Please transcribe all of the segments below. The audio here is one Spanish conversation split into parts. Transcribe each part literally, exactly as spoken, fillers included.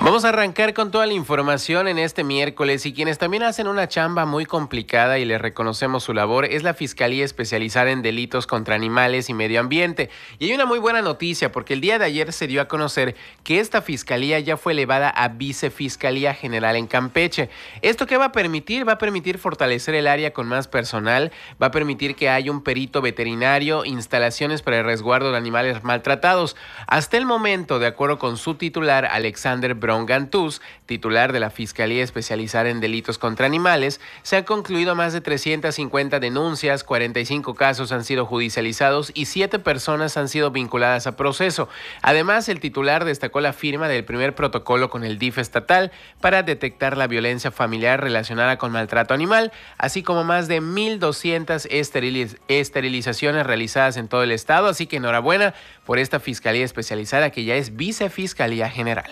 Vamos a arrancar con toda la información en este miércoles y quienes también hacen una chamba muy complicada y les reconocemos su labor es la Fiscalía Especializada en Delitos contra Animales y Medio Ambiente. Y hay una muy buena noticia porque el día de ayer se dio a conocer que esta fiscalía ya fue elevada a Vicefiscalía General en Campeche. ¿Esto qué va a permitir? Va a permitir fortalecer el área con más personal, va a permitir que haya un perito veterinario, instalaciones para el resguardo de animales maltratados. Hasta el momento, de acuerdo con su titular, Alexander Brongantús, titular de la Fiscalía Especializada en Delitos contra Animales, se han concluido más de trescientas cincuenta denuncias, cuarenta y cinco casos han sido judicializados y siete personas han sido vinculadas a proceso. Además, el titular destacó la firma del primer protocolo con el D I F estatal para detectar la violencia familiar relacionada con maltrato animal, así como más de mil doscientas esteriliz- esterilizaciones realizadas en todo el estado. Así que enhorabuena por esta Fiscalía Especializada que ya es Vicefiscalía General.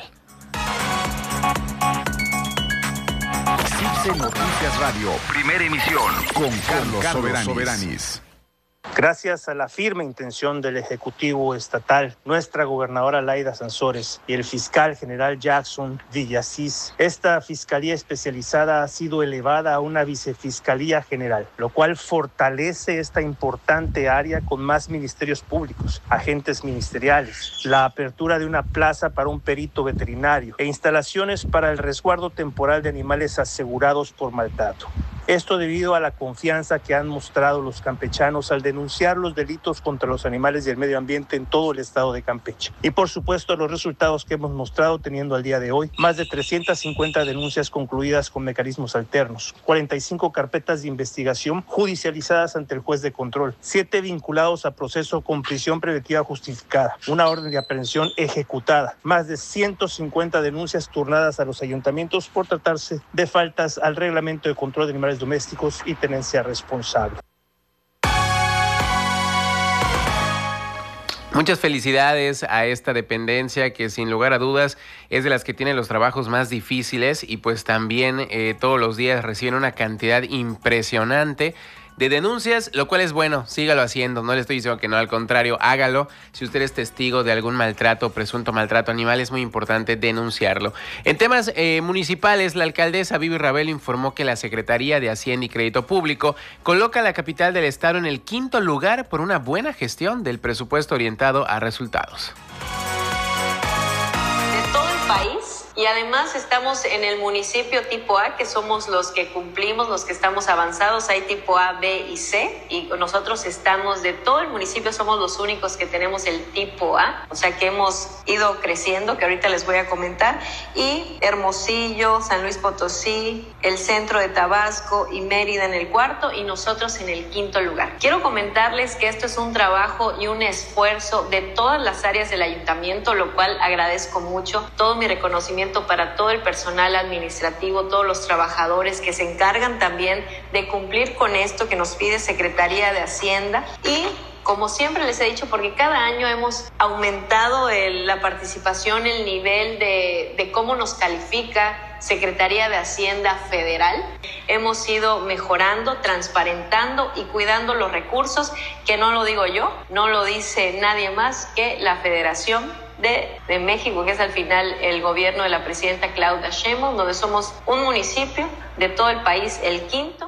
C I C Noticias Radio, primera emisión, con Carlos, Carlos Soberanis. Soberanis. Gracias a la firme intención del Ejecutivo Estatal, nuestra gobernadora Laida Sansores y el fiscal general Jackson Villasís, esta Fiscalía Especializada ha sido elevada a una Vicefiscalía General, lo cual fortalece esta importante área con más ministerios públicos, agentes ministeriales, la apertura de una plaza para un perito veterinario e instalaciones para el resguardo temporal de animales asegurados por maltrato. Esto debido a la confianza que han mostrado los campechanos al denunciar los delitos contra los animales y el medio ambiente en todo el estado de Campeche. Y por supuesto los resultados que hemos mostrado teniendo al día de hoy más de trescientas cincuenta denuncias concluidas con mecanismos alternos, cuarenta y cinco carpetas de investigación judicializadas ante el juez de control, siete vinculados a proceso con prisión preventiva justificada, una orden de aprehensión ejecutada, más de ciento cincuenta denuncias turnadas a los ayuntamientos por tratarse de faltas al reglamento de control de animales domésticos y tenencia responsable. Muchas felicidades a esta dependencia que sin lugar a dudas es de las que tienen los trabajos más difíciles y pues también eh, todos los días reciben una cantidad impresionante de denuncias, lo cual es bueno, sígalo haciendo, no le estoy diciendo que no, al contrario, hágalo. Si usted es testigo de algún maltrato, presunto maltrato animal, es muy importante denunciarlo. En temas eh, municipales, la alcaldesa Vivi Ravelo informó que la Secretaría de Hacienda y Crédito Público coloca a la capital del estado en el quinto lugar por una buena gestión del presupuesto orientado a resultados. De todo el país. Y además estamos en el municipio tipo A, que somos los que cumplimos, los que estamos avanzados. Hay tipo A, B y C, y nosotros estamos, de todo el municipio, somos los únicos que tenemos el tipo A, o sea que hemos ido creciendo, que ahorita les voy a comentar. Y Hermosillo, San Luis Potosí, el centro de Tabasco y Mérida en el cuarto, y nosotros en el quinto lugar. Quiero comentarles que esto es un trabajo y un esfuerzo de todas las áreas del ayuntamiento, lo cual agradezco mucho. Todo mi reconocimiento para todo el personal administrativo, todos los trabajadores que se encargan también de cumplir con esto que nos pide Secretaría de Hacienda. Y como siempre les he dicho, porque cada año hemos aumentado el, la participación, el nivel de, de cómo nos califica Secretaría de Hacienda Federal. Hemos ido mejorando, transparentando y cuidando los recursos, que no lo digo yo, no lo dice nadie más que la Federación De, de México, que es al final el gobierno de la presidenta Claudia Sheinbaum, donde somos un municipio de todo el país, el quinto.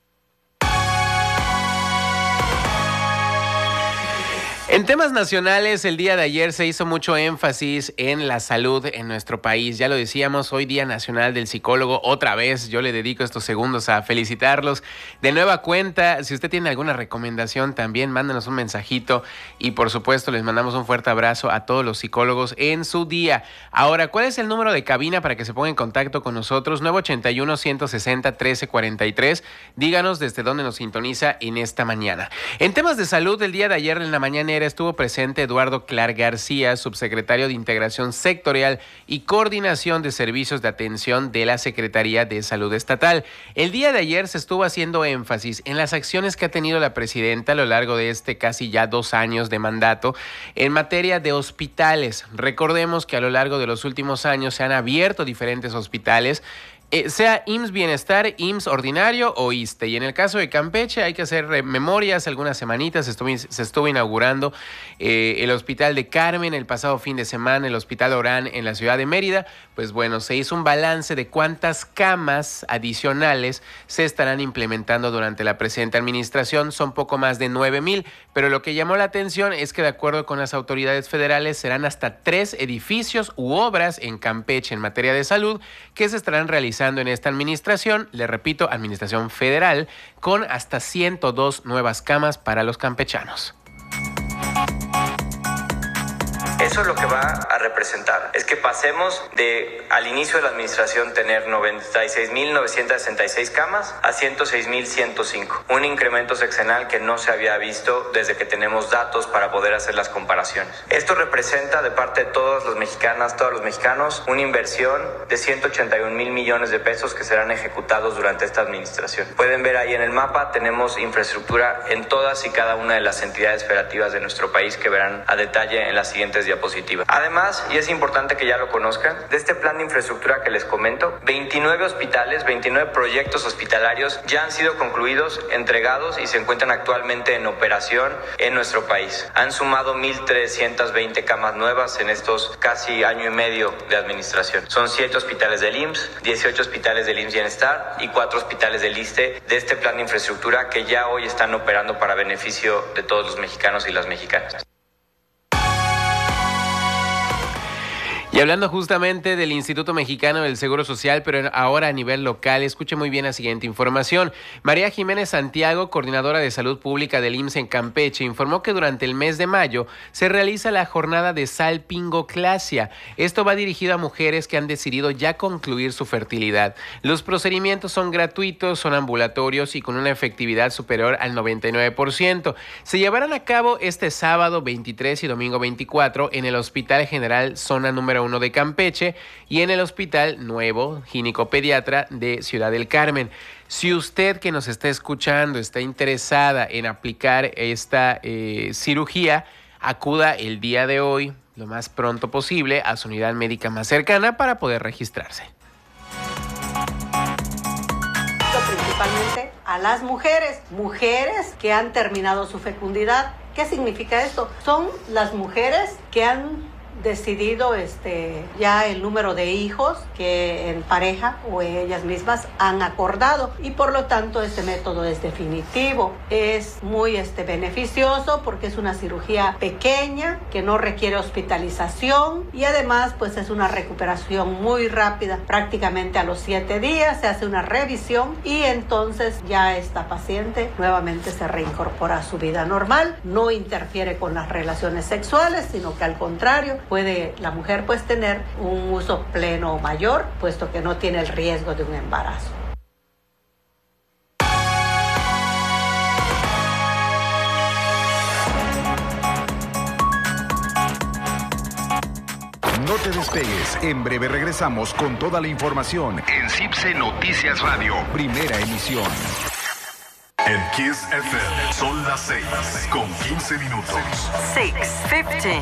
En temas nacionales, el día de ayer se hizo mucho énfasis en la salud en nuestro país. Ya lo decíamos, hoy Día Nacional del Psicólogo. Otra vez yo le dedico estos segundos a felicitarlos de nueva cuenta. Si usted tiene alguna recomendación también, mándenos un mensajito y por supuesto les mandamos un fuerte abrazo a todos los psicólogos en su día. Ahora, ¿cuál es el número de cabina para que se ponga en contacto con nosotros? nueve ochenta y uno, ciento sesenta, trece cuarenta y tres. Díganos desde dónde nos sintoniza en esta mañana. En temas de salud, el día de ayer en la mañana estuvo presente Eduardo Clark García, subsecretario de Integración Sectorial y Coordinación de Servicios de Atención de la Secretaría de Salud Estatal. El día de ayer se estuvo haciendo énfasis en las acciones que ha tenido la presidenta a lo largo de este casi ya dos años de mandato en materia de hospitales. Recordemos que a lo largo de los últimos años se han abierto diferentes hospitales Eh, sea I M S S Bienestar, I M S S Ordinario o ISSSTE. Y en el caso de Campeche hay que hacer eh, memorias, algunas semanitas se estuvo, se estuvo inaugurando eh, el Hospital de Carmen el pasado fin de semana, el Hospital Orán en la ciudad de Mérida. Pues bueno, se hizo un balance de cuántas camas adicionales se estarán implementando durante la presente administración. Son poco más de nueve mil, pero lo que llamó la atención es que de acuerdo con las autoridades federales serán hasta tres edificios u obras en Campeche en materia de salud que se estarán realizando en esta administración, le repito, administración federal, con hasta ciento dos nuevas camas para los campechanos. Eso lo que va a representar es que pasemos de al inicio de la administración tener noventa y seis mil novecientas sesenta y seis camas a ciento seis mil ciento cinco, un incremento sexenal que no se había visto desde que tenemos datos para poder hacer las comparaciones. Esto representa de parte de todas las mexicanas, todos los mexicanos, una inversión de ciento ochenta y un mil millones de pesos que serán ejecutados durante esta administración. Pueden ver ahí en el mapa, tenemos infraestructura en todas y cada una de las entidades federativas de nuestro país que verán a detalle en las siguientes diapositivas. Además, y es importante que ya lo conozcan, de este plan de infraestructura que les comento, veintinueve hospitales, veintinueve proyectos hospitalarios ya han sido concluidos, entregados y se encuentran actualmente en operación en nuestro país. Han sumado mil trescientas veinte camas nuevas en estos casi año y medio de administración. Son siete hospitales del I M S S, dieciocho hospitales del I M S S Bienestar y cuatro hospitales del ISSSTE de este plan de infraestructura que ya hoy están operando para beneficio de todos los mexicanos y las mexicanas. Y hablando justamente del Instituto Mexicano del Seguro Social, pero ahora a nivel local, escuche muy bien la siguiente información. María Jiménez Santiago, coordinadora de Salud Pública del I M S S en Campeche, informó que durante el mes de mayo se realiza la jornada de salpingoclasia. Esto va dirigido a mujeres que han decidido ya concluir su fertilidad. Los procedimientos son gratuitos, son ambulatorios y con una efectividad superior al noventa y nueve por ciento. Se llevarán a cabo este sábado veintitrés y domingo veinticuatro en el Hospital General Zona Número uno de Campeche y en el Hospital Nuevo Ginecopediatra de Ciudad del Carmen. Si usted que nos está escuchando está interesada en aplicar esta eh, cirugía, acuda el día de hoy, lo más pronto posible, a su unidad médica más cercana para poder registrarse. Principalmente a las mujeres, mujeres que han terminado su fecundidad. ¿Qué significa esto? Son las mujeres que han decidido este ya el número de hijos que en pareja o ellas mismas han acordado y por lo tanto este método es definitivo, es muy este beneficioso porque es una cirugía pequeña que no requiere hospitalización y además pues es una recuperación muy rápida, prácticamente a los siete días se hace una revisión y entonces ya esta paciente nuevamente se reincorpora a su vida normal, no interfiere con las relaciones sexuales, sino que al contrario puede la mujer pues tener un uso pleno o mayor, puesto que no tiene el riesgo de un embarazo. No te despegues, en breve regresamos con toda la información en CIPSE Noticias Radio, primera emisión. En Kiss F M son las seis con quince minutos. seis quince.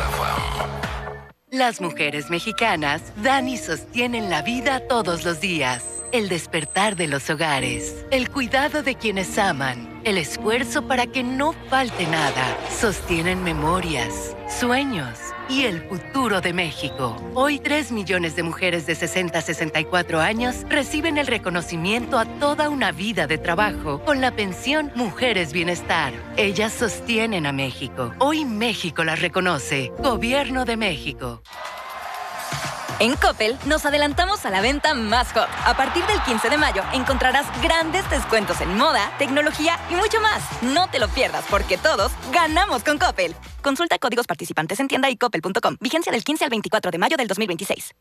Las mujeres mexicanas dan y sostienen la vida todos los días. El despertar de los hogares, el cuidado de quienes aman, el esfuerzo para que no falte nada. Sostienen memorias, sueños y el futuro de México. Hoy, tres millones de mujeres de sesenta a sesenta y cuatro años reciben el reconocimiento a toda una vida de trabajo con la pensión Mujeres Bienestar. Ellas sostienen a México. Hoy México las reconoce. Gobierno de México. En Coppel nos adelantamos a la venta más hot. A partir del quince de mayo encontrarás grandes descuentos en moda, tecnología y mucho más. No te lo pierdas porque todos ganamos con Coppel. Consulta códigos participantes en tienda y coppel punto com. Vigencia del quince al veinticuatro de mayo del dos mil veintiséis.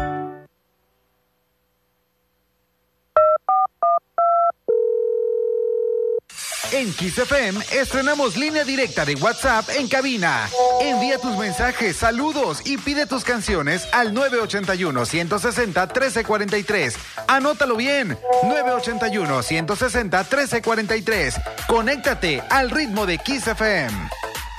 En Kiss F M estrenamos línea directa de WhatsApp en cabina. Envía tus mensajes, saludos y pide tus canciones al nueve ocho uno, uno seis cero, uno tres cuatro tres. Anótalo bien, nueve ocho uno, uno seis cero, uno tres cuatro tres. Conéctate al ritmo de Kiss F M.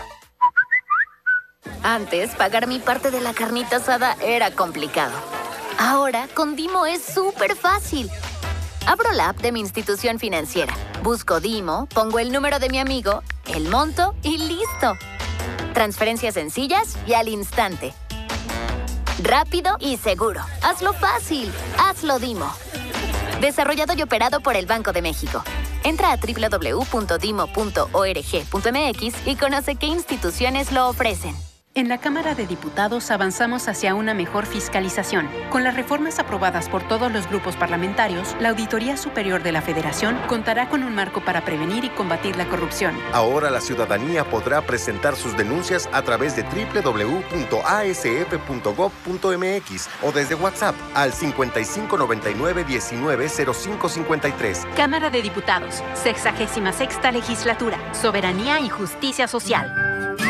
Antes, pagar mi parte de la carnita asada era complicado. Ahora, con Dimo es súper fácil. Abro la app de mi institución financiera, busco Dimo, pongo el número de mi amigo, el monto y ¡listo! Transferencias sencillas y al instante. Rápido y seguro. Hazlo fácil. Hazlo Dimo. Desarrollado y operado por el Banco de México. Entra a doble u doble u doble u punto dimo punto org punto m x y conoce qué instituciones lo ofrecen. En la Cámara de Diputados avanzamos hacia una mejor fiscalización. Con las reformas aprobadas por todos los grupos parlamentarios, la Auditoría Superior de la Federación contará con un marco para prevenir y combatir la corrupción. Ahora la ciudadanía podrá presentar sus denuncias a través de doble u doble u doble u punto a s f punto gob punto m x o desde WhatsApp al cincuenta y cinco noventa y nueve diecinueve cero cinco cincuenta y tres. Cámara de Diputados, sexagésima sexta legislatura, soberanía y justicia social.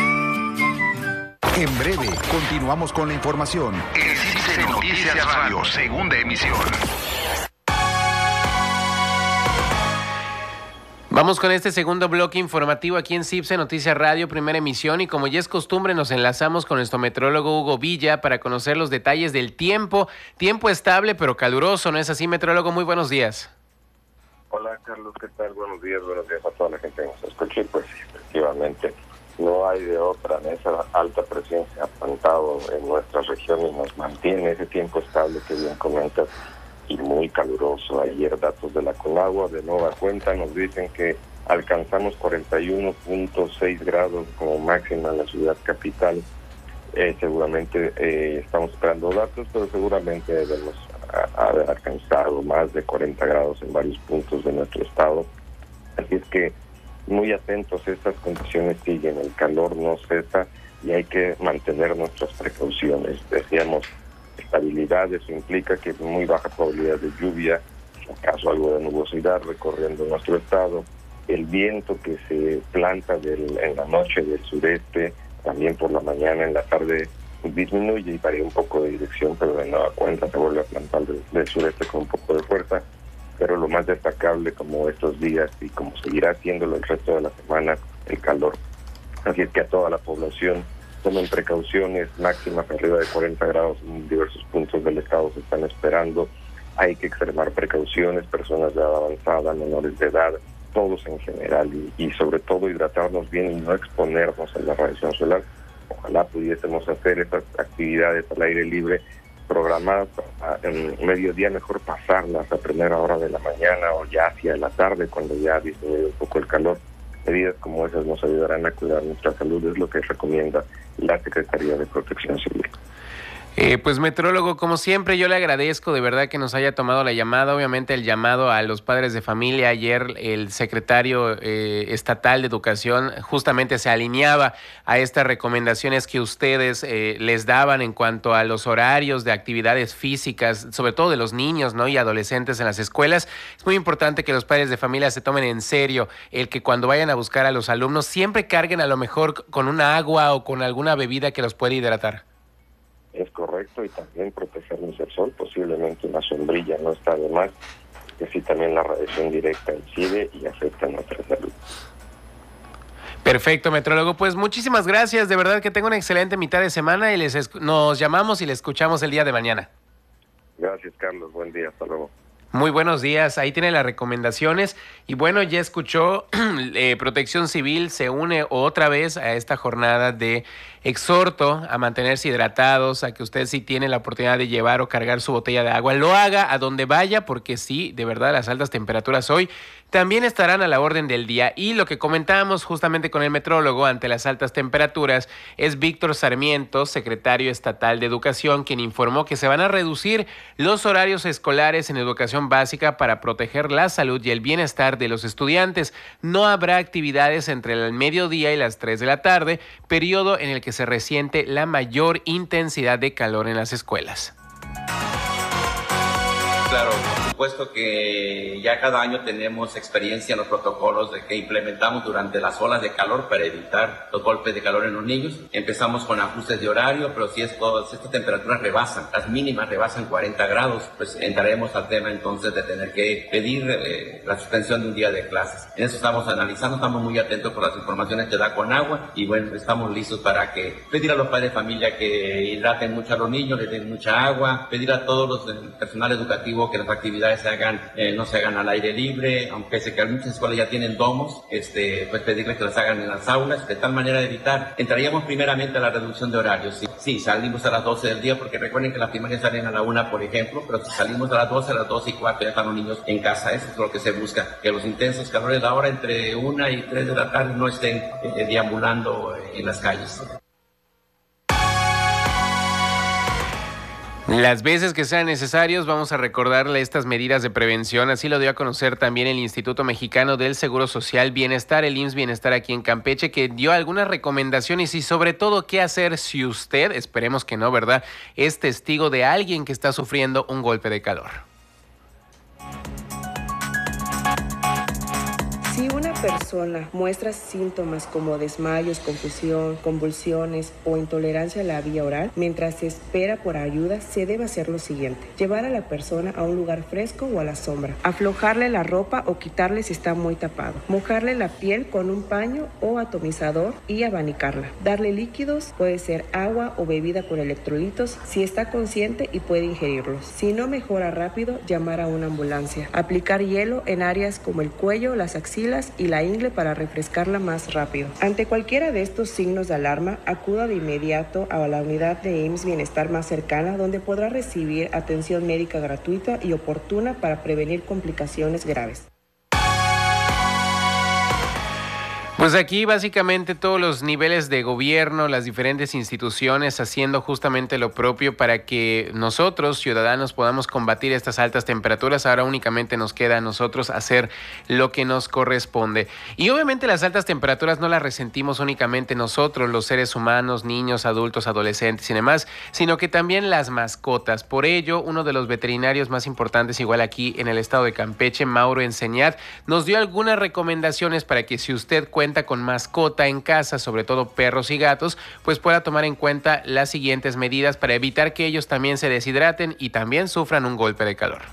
En breve, continuamos con la información. En C I B S E Noticias Radio, segunda emisión. Vamos con este segundo bloque informativo aquí en C I B S E Noticias Radio, primera emisión, y como ya es costumbre nos enlazamos con nuestro metrólogo Hugo Villa para conocer los detalles del tiempo. Tiempo estable pero caluroso, ¿no es así, metrólogo? Muy buenos días. Hola, Carlos, ¿qué tal? Buenos días, buenos días a toda la gente que nos escucha. Pues efectivamente no hay de otra, esa alta presión se ha plantado en nuestra región y nos mantiene ese tiempo estable que bien comentas y muy caluroso. Ayer datos de la Conagua de nueva cuenta nos dicen que alcanzamos cuarenta y uno punto seis grados como máxima en la ciudad capital. Eh, seguramente eh, estamos esperando datos, pero seguramente debemos a, haber alcanzado más de cuarenta grados en varios puntos de nuestro estado. Así es que muy atentos, estas condiciones siguen, el calor no cesa y hay que mantener nuestras precauciones. Decíamos estabilidad, eso implica que muy baja probabilidad de lluvia, si acaso algo de nubosidad recorriendo nuestro estado, el viento que se planta del, en la noche del sureste, también por la mañana, en la tarde disminuye y varía un poco de dirección, pero de nueva cuenta se vuelve a plantar del, del sureste con un poco de fuerza. Pero lo más destacable, como estos días y como seguirá haciéndolo el resto de la semana, el calor. Así es que a toda la población tomen precauciones, máximas arriba de cuarenta grados en diversos puntos del estado se están esperando. Hay que extremar precauciones, personas de edad avanzada, menores de edad, todos en general, y, y sobre todo hidratarnos bien y no exponernos a la radiación solar. Ojalá pudiésemos hacer estas actividades al aire libre programadas en mediodía, mejor pasarlas a primera hora de la mañana o ya hacia la tarde cuando ya disminuye un poco el calor. Medidas como esas nos ayudarán a cuidar nuestra salud, es lo que recomienda la Secretaría de Protección Civil. Eh, pues metrólogo, como siempre yo le agradezco de verdad que nos haya tomado la llamada, obviamente el llamado a los padres de familia. Ayer el secretario eh, estatal de Educación justamente se alineaba a estas recomendaciones que ustedes eh, les daban en cuanto a los horarios de actividades físicas, sobre todo de los niños, ¿no? Y adolescentes en las escuelas. Es muy importante que los padres de familia se tomen en serio el que cuando vayan a buscar a los alumnos siempre carguen a lo mejor con una agua o con alguna bebida que los pueda hidratar. Es correcto, y también protegernos del sol, posiblemente una sombrilla no está de más, que sí también la radiación directa incide y afecta nuestra salud. Perfecto, metrólogo, pues muchísimas gracias, de verdad que tengo una excelente mitad de semana y les esc- nos llamamos y les escuchamos el día de mañana. Gracias, Carlos, buen día, hasta luego. Muy buenos días, ahí tiene las recomendaciones y bueno, ya escuchó, eh, Protección Civil se une otra vez a esta jornada de exhorto a mantenerse hidratados, a que usted si tiene la oportunidad de llevar o cargar su botella de agua, lo haga a donde vaya, porque sí, de verdad las altas temperaturas hoy también estarán a la orden del día. Y lo que comentábamos justamente con el metrólogo ante las altas temperaturas es Víctor Sarmiento, secretario estatal de Educación, quien informó que se van a reducir los horarios escolares en educación básica para proteger la salud y el bienestar de los estudiantes. No habrá actividades entre el mediodía y las tres de la tarde, periodo en el que se resiente la mayor intensidad de calor en las escuelas. claro, por supuesto que ya cada año tenemos experiencia en los protocolos de que implementamos durante las olas de calor para evitar los golpes de calor en los niños. Empezamos con ajustes de horario, pero si, esto, si estas temperaturas rebasan, las mínimas rebasan cuarenta grados, pues entraremos al tema entonces de tener que pedir eh, la suspensión de un día de clases. En eso estamos analizando, estamos muy atentos por las informaciones que da Conagua y bueno, estamos listos para que pedir a los padres de familia que hidraten mucho a los niños, les den mucha agua, pedir a todos los el personal educativo que las actividades se hagan, eh, no se hagan al aire libre, aunque sé que muchas escuelas ya tienen domos, este, pues pedirles que las hagan en las aulas, de tal manera de evitar. Entraríamos primeramente a la reducción de horarios. Sí, sí, salimos a las doce del día, porque recuerden que las primarias salen a la una, por ejemplo, pero si salimos a las doce, a las doce y cuarto ya están los niños en casa. Eso es lo que se busca, que los intensos calores de ahora entre una y tres de la tarde no estén eh, deambulando en las calles. Las veces que sean necesarios vamos a recordarle estas medidas de prevención, así lo dio a conocer también el Instituto Mexicano del Seguro Social Bienestar, el I M S S Bienestar aquí en Campeche, que dio algunas recomendaciones y sobre todo qué hacer si usted, esperemos que no, ¿verdad?, es testigo de alguien que está sufriendo un golpe de calor. Si una persona muestra síntomas como desmayos, confusión, convulsiones o intolerancia a la vía oral, mientras se espera por ayuda, se debe hacer lo siguiente: llevar a la persona a un lugar fresco o a la sombra, aflojarle la ropa o quitarle si está muy tapado, mojarle la piel con un paño o atomizador y abanicarla, darle líquidos, puede ser agua o bebida con electrolitos si está consciente y puede ingerirlos. Si no mejora rápido, llamar a una ambulancia, aplicar hielo en áreas como el cuello, las axilas y la ingle para refrescarla más rápido. Ante cualquiera de estos signos de alarma, acuda de inmediato a la unidad de I M S S Bienestar más cercana, donde podrá recibir atención médica gratuita y oportuna para prevenir complicaciones graves. Pues aquí básicamente todos los niveles de gobierno, las diferentes instituciones haciendo justamente lo propio para que nosotros, ciudadanos, podamos combatir estas altas temperaturas. Ahora únicamente nos queda a nosotros hacer lo que nos corresponde. Y obviamente las altas temperaturas no las resentimos únicamente nosotros, los seres humanos, niños, adultos, adolescentes y demás, sino que también las mascotas. Por ello, uno de los veterinarios más importantes, igual aquí en el estado de Campeche, Mauro Enseñat, nos dio algunas recomendaciones para que si usted cuenta con mascota en casa, sobre todo perros y gatos, pues pueda tomar en cuenta las siguientes medidas para evitar que ellos también se deshidraten y también sufran un golpe de calor.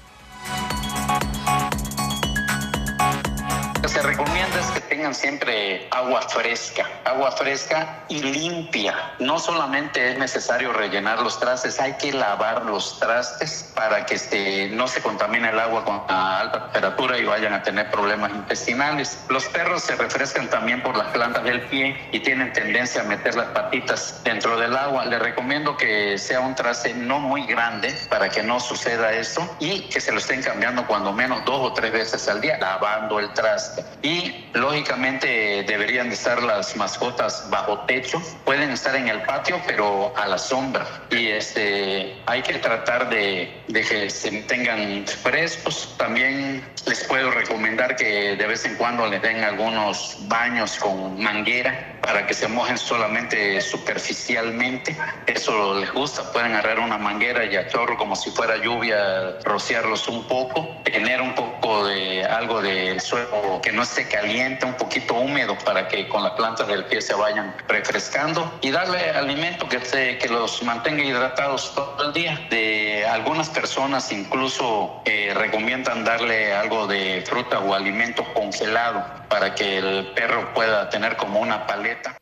Se recomienda es que tengan siempre agua fresca, agua fresca y limpia. No solamente es necesario rellenar los trastes, hay que lavar los trastes para que este, no se contamine el agua con la alta temperatura y vayan a tener problemas intestinales. Los perros se refrescan también por las plantas del pie y tienen tendencia a meter las patitas dentro del agua. Les recomiendo que sea un traste no muy grande para que no suceda esto y que se lo estén cambiando cuando menos dos o tres veces al día, lavando el traste. Y lógicamente deberían de estar las mascotas bajo techo, pueden estar en el patio pero a la sombra y este hay que tratar de, de que se mantengan frescos. También les puedo recomendar que de vez en cuando les den algunos baños con manguera para que se mojen solamente superficialmente. Eso les gusta, pueden agarrar una manguera y a chorro como si fuera lluvia, rociarlos un poco, tener un poco de algo del suelo que no esté caliente, un poquito húmedo para que con las plantas del pie se vayan refrescando y darle alimento que, se, que los mantenga hidratados todo el día. De algunas personas incluso eh, recomiendan darle algo de fruta o alimento congelado para que el perro pueda tener como una paleta.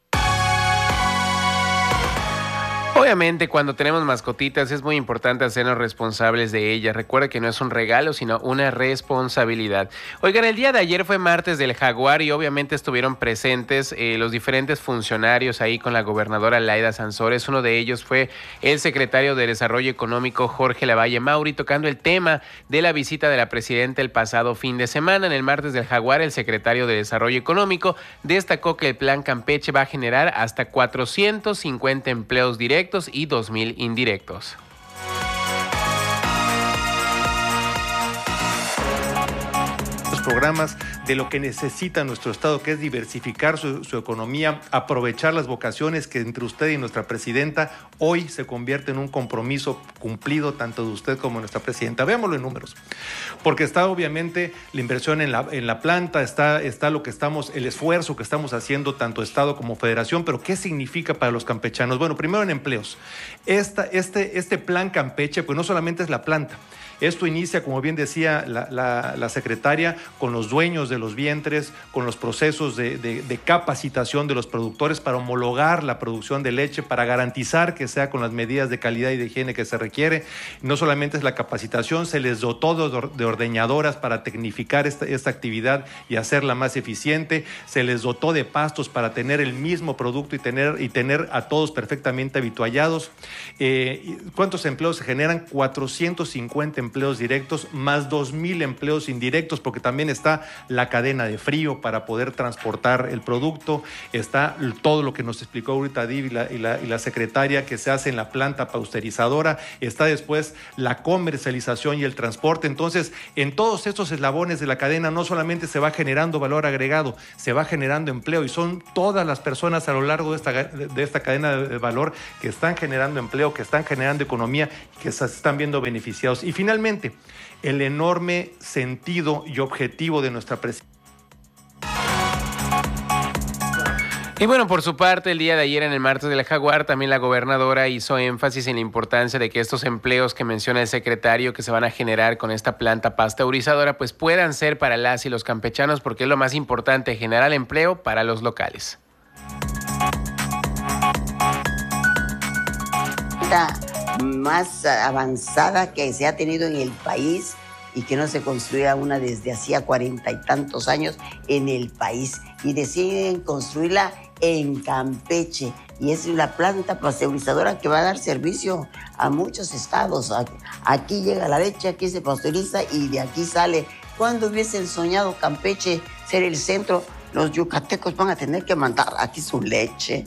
Obviamente, cuando tenemos mascotitas es muy importante hacernos responsables de ellas. Recuerda que no es un regalo, sino una responsabilidad. Oigan, el día de ayer fue martes del Jaguar y obviamente estuvieron presentes eh, los diferentes funcionarios ahí con la gobernadora Laida Sansores. Uno de ellos fue el secretario de Desarrollo Económico, Jorge Lavalle Mauri, tocando el tema de la visita de la presidenta el pasado fin de semana. En el martes del Jaguar, el secretario de Desarrollo Económico destacó que el Plan Campeche va a generar hasta cuatrocientos cincuenta empleos directos y dos mil indirectos. Los programas de lo que necesita nuestro Estado, que es diversificar su, su economía, aprovechar las vocaciones que entre usted y nuestra presidenta hoy se convierte en un compromiso cumplido tanto de usted como de nuestra presidenta. Veámoslo en números, porque está obviamente la inversión en la, en la planta, está, está lo que estamos, el esfuerzo que estamos haciendo tanto Estado como Federación, pero ¿qué significa para los campechanos? Bueno, primero en empleos. Esta, este, este plan Campeche, pues no solamente es la planta. Esto inicia, como bien decía la, la, la secretaria, con los dueños de los vientres, con los procesos de, de, de capacitación de los productores para homologar la producción de leche, para garantizar que sea con las medidas de calidad y de higiene que se requiere. No solamente es la capacitación, se les dotó de ordeñadoras para tecnificar esta, esta actividad y hacerla más eficiente, se les dotó de pastos para tener el mismo producto y tener, y tener a todos perfectamente habituallados. Eh, ¿Cuántos empleos se generan? cuatrocientos cincuenta empleos empleos directos, más dos mil empleos indirectos, porque también está la cadena de frío para poder transportar el producto, está todo lo que nos explicó ahorita Div y la, y, la, y la secretaria que se hace en la planta pausterizadora, está después la comercialización y el transporte. Entonces, en todos estos eslabones de la cadena no solamente se va generando valor agregado, se va generando empleo, y son todas las personas a lo largo de esta, de esta cadena de valor que están generando empleo, que están generando economía, que se están viendo beneficiados. Y finalmente, el enorme sentido y objetivo de nuestra presidencia. Y bueno, por su parte, el día de ayer en el martes del Jaguar, también la gobernadora hizo énfasis en la importancia de que estos empleos que menciona el secretario que se van a generar con esta planta pasteurizadora, pues puedan ser para las y los campechanos, porque es lo más importante, generar empleo para los locales. Más avanzada que se ha tenido en el país, y que no se construía una desde hacía cuarenta y tantos años en el país, y deciden construirla en Campeche, y es la planta pasteurizadora que va a dar servicio a muchos estados. Aquí llega la leche, aquí se pasteuriza y de aquí sale. ¿Cuándo hubiesen soñado Campeche ser el centro? Los yucatecos van a tener que mandar aquí su leche.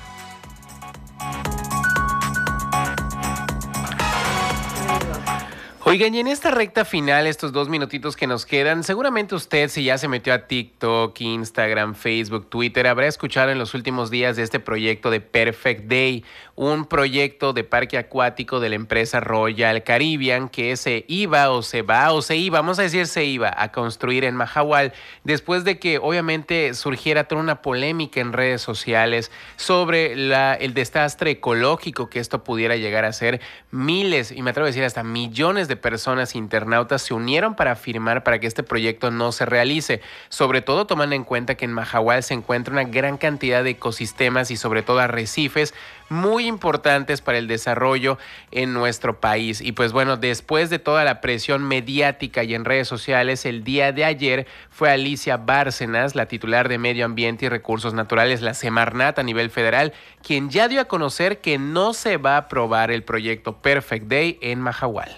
Oigan, y en esta recta final, estos dos minutitos que nos quedan, seguramente usted, si ya se metió a TikTok, Instagram, Facebook, Twitter, habrá escuchado en los últimos días de este proyecto de Perfect Day, un proyecto de parque acuático de la empresa Royal Caribbean que se iba o se va o se iba, vamos a decir se iba a construir en Mahahual, después de que obviamente surgiera toda una polémica en redes sociales sobre la, el desastre ecológico que esto pudiera llegar a ser. Miles, y me atrevo a decir hasta millones de personas internautas se unieron para afirmar para que este proyecto no se realice, sobre todo tomando en cuenta que en Mahahual se encuentra una gran cantidad de ecosistemas y sobre todo arrecifes muy importantes para el desarrollo en nuestro país. Y pues bueno, después de toda la presión mediática y en redes sociales, el día de ayer fue Alicia Bárcenas, la titular de Medio Ambiente y Recursos Naturales, la Semarnat a nivel federal, quien ya dio a conocer que no se va a aprobar el proyecto Perfect Day en Mahahual.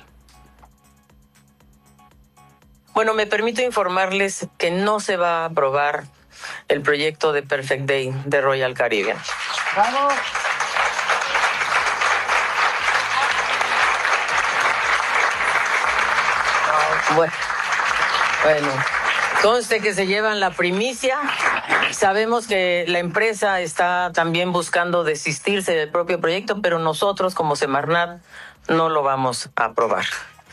Bueno, me permito informarles que no se va a aprobar el proyecto de Perfect Day de Royal Caribbean. ¡Bravo! Bueno, bueno, conste que se llevan la primicia. Sabemos que la empresa está también buscando desistirse del propio proyecto, pero nosotros como Semarnat no lo vamos a aprobar.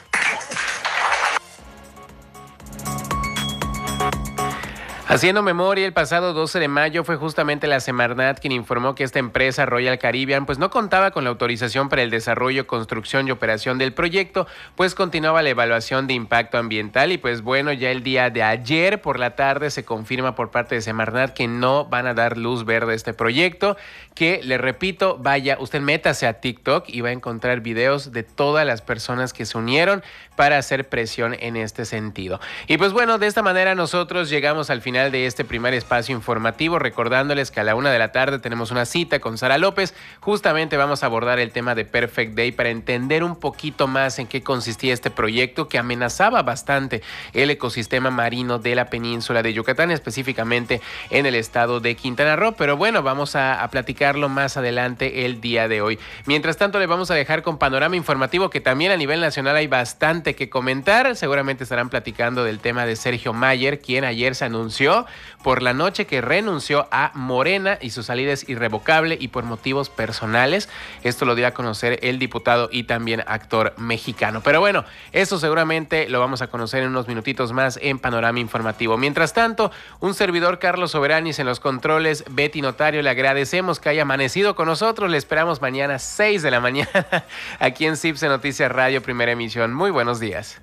Haciendo memoria, el pasado doce de mayo fue justamente la Semarnat quien informó que esta empresa Royal Caribbean pues no contaba con la autorización para el desarrollo, construcción y operación del proyecto, pues continuaba la evaluación de impacto ambiental. Y pues bueno, ya el día de ayer por la tarde se confirma por parte de Semarnat que no van a dar luz verde a este proyecto, que le repito, vaya, usted métase a TikTok y va a encontrar videos de todas las personas que se unieron para hacer presión en este sentido. Y pues bueno, de esta manera nosotros llegamos al final final de este primer espacio informativo, recordándoles que a la una de la tarde tenemos una cita con Sara López. Justamente vamos a abordar el tema de Perfect Day para entender un poquito más en qué consistía este proyecto que amenazaba bastante el ecosistema marino de la península de Yucatán, específicamente en el estado de Quintana Roo. Pero bueno, vamos a, a platicarlo más adelante el día de hoy. Mientras tanto, le vamos a dejar con panorama informativo, que también a nivel nacional hay bastante que comentar. Seguramente estarán platicando del tema de Sergio Mayer, quien ayer se anunció por la noche que renunció a Morena y su salida es irrevocable y por motivos personales. Esto lo dio a conocer el diputado y también actor mexicano. Pero bueno, eso seguramente lo vamos a conocer en unos minutitos más en Panorama Informativo. Mientras tanto, un servidor, Carlos Soberanis, en los controles, Betty Notario, le agradecemos que haya amanecido con nosotros. Le esperamos mañana seis de la mañana aquí en Cipse Noticias Radio, primera emisión. Muy buenos días.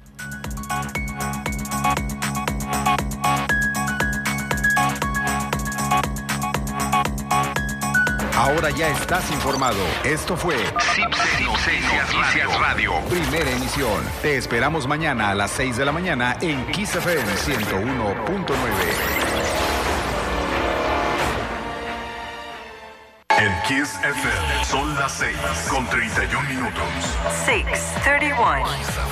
Ahora ya estás informado. Esto fue Cipse Noticias Radio, primera emisión. Te esperamos mañana a las seis de la mañana en Kiss F M ciento uno punto nueve. En Kiss F M son las seis con treinta y un minutos. seis treinta y uno.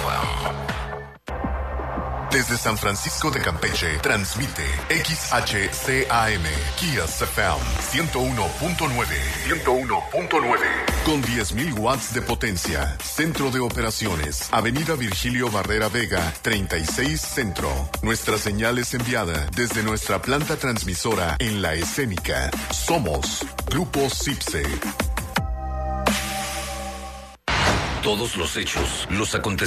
Desde San Francisco de Campeche, transmite X H C A M, Kiss F M ciento uno punto nueve. ciento uno punto nueve. Con diez mil watts de potencia. Centro de operaciones. Avenida Virgilio Barrera Vega, treinta y seis Centro. Nuestra señal es enviada desde nuestra planta transmisora en La Escénica. Somos Grupo Cipse. Todos los hechos, los acontecimientos